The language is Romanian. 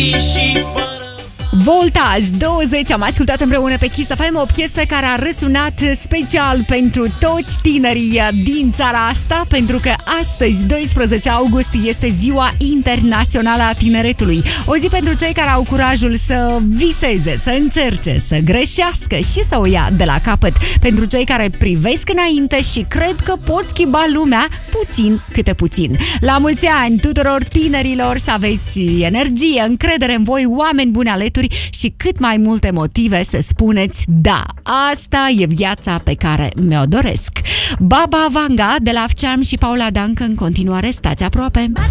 și fără. Voltaj 20, am ascultat împreună pe Kiss FM, o piesă care a răsunat special pentru toți tinerii din țara asta, pentru că astăzi, 12 august, este Ziua Internațională a Tineretului. O zi pentru cei care au curajul să viseze, să încerce, să greșească și să o ia de la capăt. Pentru cei care privesc înainte și cred că pot schimba lumea puțin câte puțin. La mulți ani tuturor tinerilor, să aveți energie, încredere în voi, oameni buni alături și cât mai multe motive să spuneți da, asta e viața pe care mi-o doresc. Baba Vanga de la Afceam și Paula Dancă în continuare, stați aproape.